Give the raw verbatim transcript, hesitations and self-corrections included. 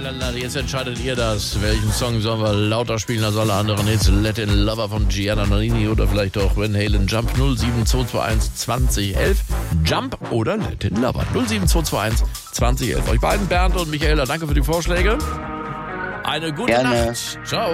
Lalalala, jetzt entscheidet ihr das. Welchen Song sollen wir lauter spielen als alle anderen Hits? Let in Lover von Gianna Nannini oder vielleicht auch Van Halen Jump null sieben zwei zwei eins zwanzig elf. Jump oder Let in Lover null sieben zwei zwei eins zwanzig elf. Euch beiden, Bernd und Michaela, danke für die Vorschläge. Eine gute Gerne. Nacht. Ciao.